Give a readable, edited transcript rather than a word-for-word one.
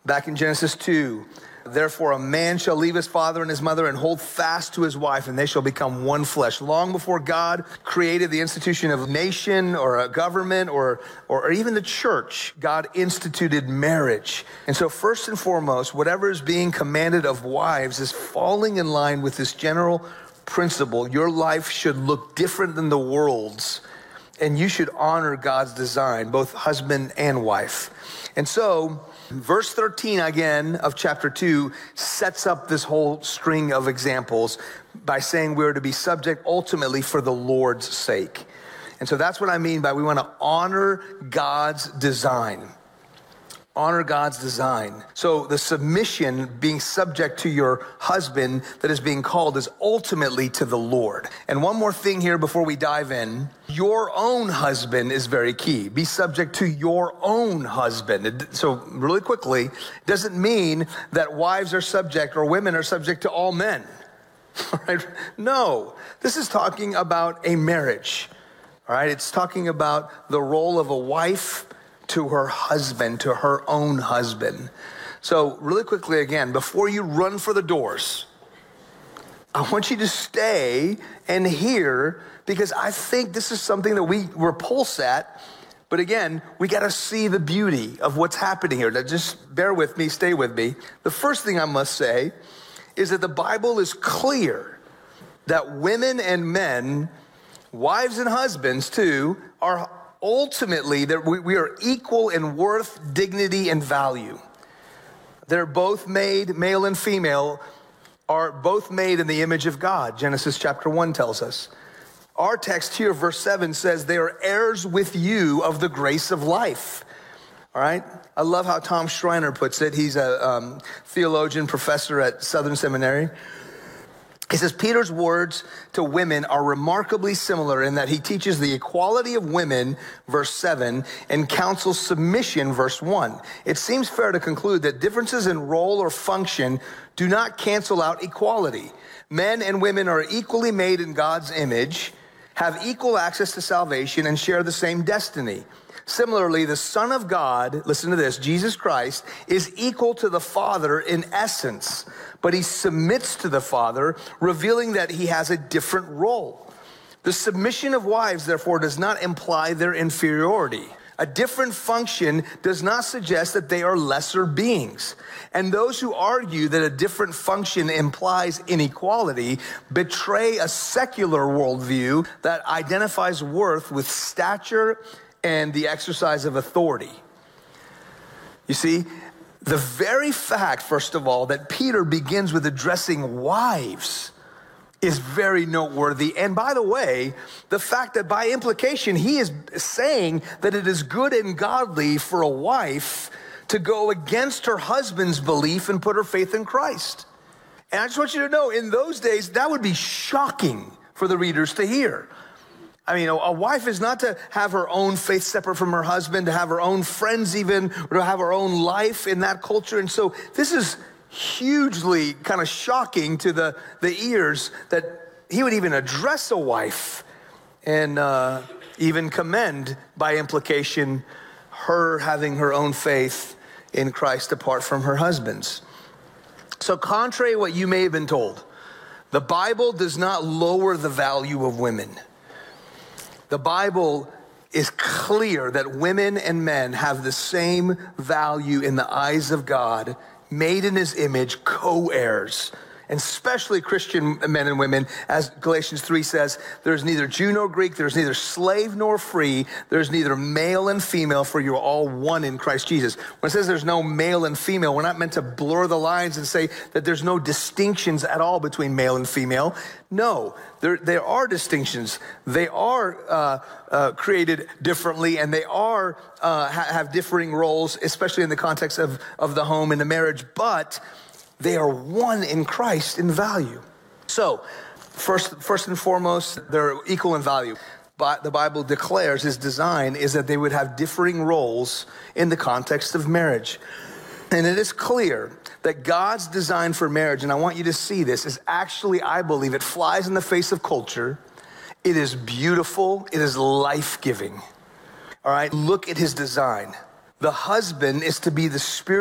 Back in Genesis 2, therefore a man shall leave his father and his mother and hold fast to his wife, and they shall become one flesh. Long before God created the institution of a nation or a government or even the church, God instituted marriage. And so first and foremost, whatever is being commanded of wives is falling in line with this general principle. Your life should look different than the world's, and you should honor God's design, both husband and wife. And so, verse 13 again of chapter 2 sets up this whole string of examples by saying we're to be subject ultimately for the Lord's sake. And so that's what I mean by we want to honor God's design. Honor God's design. So the submission, being subject to your husband that is being called, is ultimately to the Lord. And one more thing here before we dive in. Your own husband is very key. Be subject to your own husband. So really quickly, it doesn't mean that wives are subject or women are subject to all men. All right? No, this is talking about a marriage. All right? It's talking about the role of a wife to her husband, to her own husband. So really quickly again, before you run for the doors, I want you to stay and hear, because I think this is something that we repulse at. But again, we got to see the beauty of what's happening here. Now just bear with me, stay with me. The first thing I must say is that the Bible is clear that women and men, wives and husbands too, are ultimately, that we are equal in worth, dignity, and value. They're both made, male and female, are both made in the image of God. Genesis chapter 1 tells us. Our text here, verse 7, says they are heirs with you of the grace of life. All right? I love how Tom Schreiner puts it. He's a theologian, professor at Southern Seminary. He says Peter's words to women are remarkably similar in that he teaches the equality of women, verse 7, and counsels submission, verse 1. It seems fair to conclude that differences in role or function do not cancel out equality. Men and women are equally made in God's image, have equal access to salvation, and share the same destiny. Similarly, the Son of God, listen to this, Jesus Christ, is equal to the Father in essence, but he submits to the Father, revealing that he has a different role. The submission of wives, therefore, does not imply their inferiority. A different function does not suggest that they are lesser beings. And those who argue that a different function implies inequality betray a secular worldview that identifies worth with stature and the exercise of authority. You see, the very fact, first of all, that Peter begins with addressing wives is very noteworthy. And by the way, the fact that by implication, he is saying that it is good and godly for a wife to go against her husband's belief and put her faith in Christ. And I just want you to know, in those days, that would be shocking for the readers to hear. I mean, a wife is not to have her own faith separate from her husband, to have her own friends even, or to have her own life in that culture. And so this is hugely kind of shocking to the ears that he would even address a wife and even commend, by implication, her having her own faith in Christ apart from her husband's. So contrary to what you may have been told, the Bible does not lower the value of women. The Bible is clear that women and men have the same value in the eyes of God, made in his image, co-heirs, and especially Christian men and women. As Galatians 3 says, there's neither Jew nor Greek, there's neither slave nor free, there's neither male and female, for you're all one in Christ Jesus. When it says there's no male and female, we're not meant to blur the lines and say that there's no distinctions at all between male and female. No, there are distinctions. They are created differently, and they are have differing roles, especially in the context of the home and the marriage, but they are one in Christ in value. So, first and foremost, they're equal in value. But the Bible declares his design is that they would have differing roles in the context of marriage. And it is clear that God's design for marriage, and I want you to see this, is actually, I believe, it flies in the face of culture. It is beautiful. It is life-giving. All right, look at his design. The husband is to be the spirit